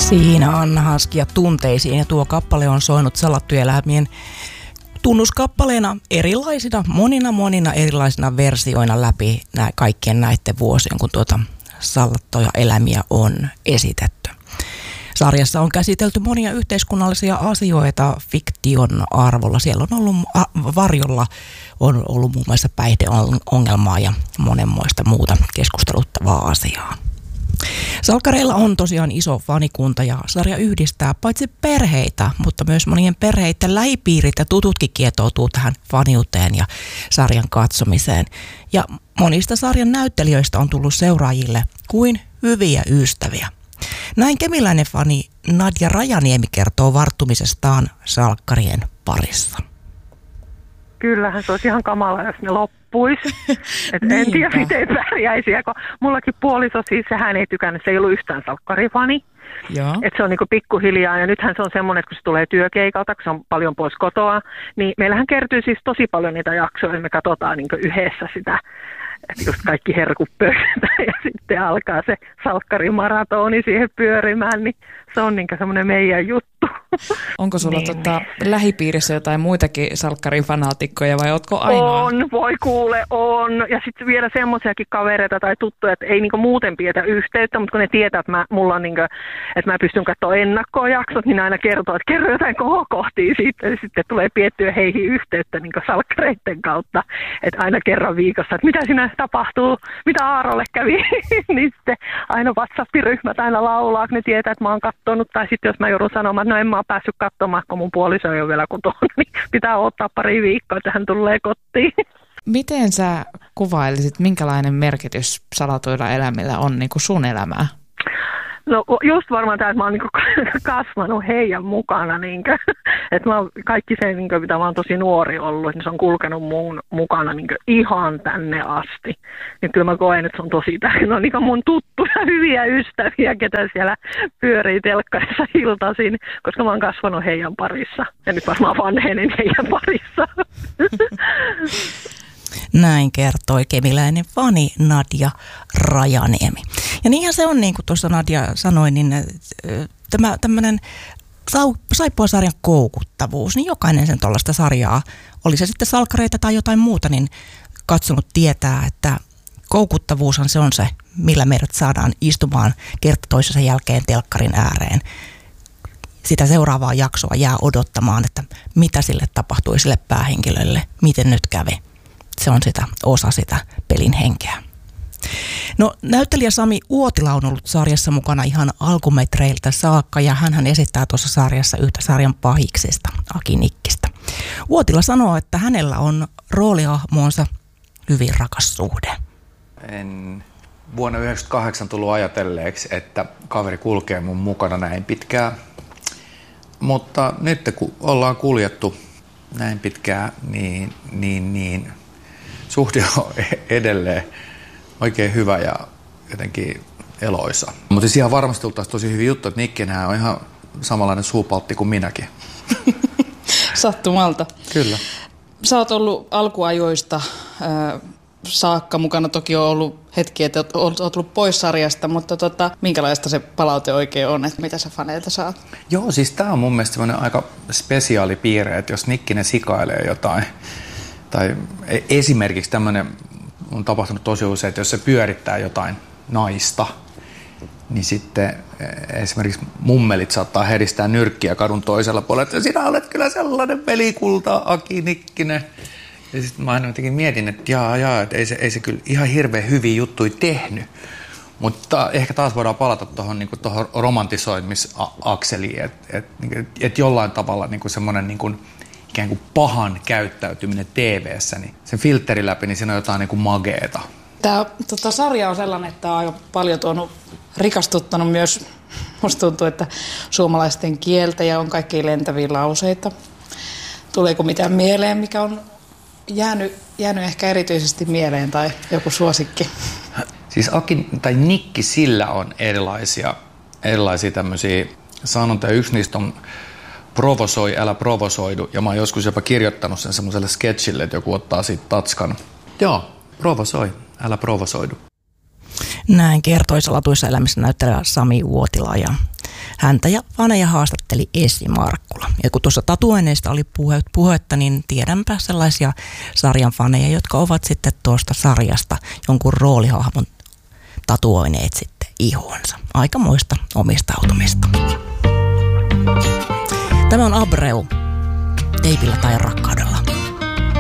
Siinä Anna Haskia tunteisiin, ja tuo kappale on soinut Salattujen elämien tunnuskappaleena erilaisina, monina erilaisina versioina läpi kaikkien näiden vuosien, kun Salattuja elämiä on esitetty. Sarjassa on käsitelty monia yhteiskunnallisia asioita fiktion arvolla. Siellä on ollut varjolla on ollut muun muassa päihdeongelmaa ja monenmoista muuta keskusteluttavaa asiaa. Salkkareilla on tosiaan iso fanikunta ja sarja yhdistää paitsi perheitä, mutta myös monien perheiden lähipiirit ja tututkin kietoutuu tähän faniuteen ja sarjan katsomiseen. Ja monista sarjan näyttelijöistä on tullut seuraajille kuin hyviä ystäviä. Näin kemiläinen fani Nadja Rajaniemi kertoo varttumisestaan salkkarien parissa. Kyllähän se olisi ihan kamala, jos ne loppuisi. En tiedä, miten pärjäisi. Kun mullakin puoliso, siis sehän ei tykännyt, se ei ollut yhtään salkkarifani. Että se on niinku pikkuhiljaa, ja nythän se on semmoinen, että kun se tulee työkeikalta, kun se on paljon pois kotoa, niin meillähän kertyy siis tosi paljon niitä jaksoja, me katsotaan niinku yhdessä sitä, että just kaikki herkut pöydätään ja sitten alkaa se salkkarimaratoni siihen pyörimään, niin se on niinku semmoinen meidän juttu. Onko sulla lähipiirissä jotain muitakin salkkarifanaatikkoja vai ootko ainoa? On, voi kuule, on. Ja sitten vielä semmoisiakin kavereita tai tuttuja, että ei niinku muuten pidetä yhteyttä, mutta kun ne tietää, että mulla on että mä pystyn katsoa ennakkoon jaksot, niin aina kertoo, että kerro jotain kohokohtia siitä, ja sitten tulee piettyä heihin yhteyttä niinku salkkareiden kautta, että aina kerran viikossa, että mitä siinä tapahtuu, mitä Aarolle kävi, niin sitten aina WhatsApp-ryhmät aina laulaa, kun ne tietää, että mä oon katsonut, tai sitten jos mä joudun sanomaan, että no en mä oon päässyt katsomaan, kun mun puoliso ei ole vielä kotona, niin pitää odottaa pari viikkoa, että hän tulee kotiin. Miten sä kuvailisit, minkälainen merkitys Salatuilla elämillä on niin kuin sun elämää? No just varmaan tämä, että mä oon kasvanut heidän mukana, että kaikki se, mitä mä oon tosi nuori ollut, niin se on kulkenut mun mukana ihan tänne asti. Ja kyllä mä koen, että se on tosi tärkeää. Ne on mun tuttuja, hyviä ystäviä, ketä siellä pyörii telkkarissa iltaisin, koska mä oon kasvanut heidän parissa. Ja nyt varmaan vanhenen heidän parissa. Näin kertoi kemiläinen fani Nadja Rajaniemi. Ja niinhän se on, niin kuin tuossa Nadja sanoi, niin tämä tämmöinen Saippua-sarjan koukuttavuus, niin jokainen sen tuollaista sarjaa, oli se sitten salkkareita tai jotain muuta, niin katsonut tietää, että koukuttavuushan se on se, millä meidät saadaan istumaan kerta toisensa jälkeen telkkarin ääreen. Sitä seuraavaa jaksoa jää odottamaan, että mitä sille tapahtui sille päähenkilölle, miten nyt kävi. Se on osa sitä pelin henkeä. No, näyttelijä Sami Uotila on ollut sarjassa mukana ihan alkumetreiltä saakka, ja hän esittää tuossa sarjassa yhtä sarjan pahiksista, Aki Nikkistä. Uotila sanoo, että hänellä on roolihahmoonsa hyvin rakas suhde. En vuonna 1998 tullut ajatelleeksi, että kaveri kulkee mun mukana näin pitkään. Mutta nyt kun ollaan kuljettu näin pitkään, niin suhde on edelleen oikein hyvä ja jotenkin eloisa. Mutta siis ihan varmasti tultaisiin tosi hyvin juttu, että Nikkinhän on ihan samanlainen suupaltti kuin minäkin. Sattumalta. Kyllä. Sä oot ollut alkuajoista saakka mukana. Toki on ollut hetki, että oot ollut pois sarjasta, mutta minkälaista se palaute oikein on, että mitä sä faneilta saat? Joo, siis tää on mun mielestä semmoinen aika spesiaali piirre, että jos Nikkinen sikailee jotain, tai esimerkiksi tämmöinen on tapahtunut tosi usein, että jos se pyörittää jotain naista, niin sitten esimerkiksi mummelit saattaa heristää nyrkkiä kadun toisella puolella, että sinä olet kyllä sellainen pelikulta, Aki Nikkinen. Ja sitten mä aina jotenkin mietin, että että ei se kyllä ihan hirveän hyviä juttuja tehnyt. Mutta ehkä taas voidaan palata tuohon romantisoimisakseliin, että jollain tavalla semmoinen ikään kuin pahan käyttäytyminen TV:ssä, niin sen filterin läpi, niin siinä on jotain mageeta. Tämä sarja on sellainen, että on aika paljon rikastuttanut myös, musta tuntuu, että suomalaisten kieltä ja on kaikkia lentäviä lauseita. Tuleeko mitään mieleen, mikä on jäänyt ehkä erityisesti mieleen tai joku suosikki? Siis Aki tai Nikki, sillä on erilaisia tämmöisiä sanontoja. Yksi niistä on provosoi, älä provosoidu. Ja mä oon joskus jopa kirjoittanut sen semmoiselle sketchille, että joku ottaa siitä tatskan. Joo, provosoi, älä provosoidu. Näin kertoi Salatuissa elämissä näyttelijä Sami Uotila. Ja häntä ja faneja haastatteli Essi Markkula. Ja kun tuossa tatuoinneista oli puhetta, niin tiedänpä sellaisia sarjan faneja, jotka ovat sitten tuosta sarjasta jonkun roolihahmon tatuoineet sitten ihoonsa. Aikamoista omistautumista. Tämä on Abreu, Teipillä tai rakkaudella.